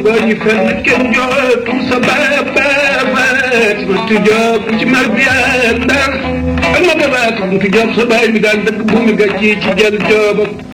rongoñi fenn kenn jootul sa baay ma tujob ci marbiya ndar ak ma baba tu job sa baay mi daan dëkk bu mi gàcci ci jël joobam